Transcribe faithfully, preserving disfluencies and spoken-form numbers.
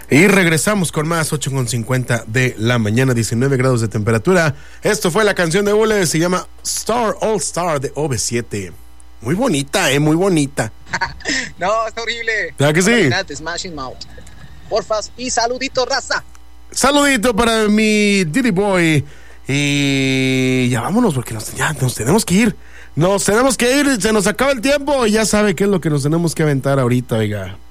Y regresamos con más, ocho con cincuenta de la mañana, diecinueve grados de temperatura. Esto fue la canción de Bule, se llama Star All Star de O V siete. Muy bonita, eh, muy bonita. No, está horrible. ¿Claro que sí? Smashing Mouth. Porfas, y saludito, raza. Saludito para mi Diddy Boy. Y ya vámonos, porque nos, ya nos tenemos que ir. Nos tenemos que ir, se nos acaba el tiempo y ya sabe qué es lo que nos tenemos que aventar ahorita, oiga.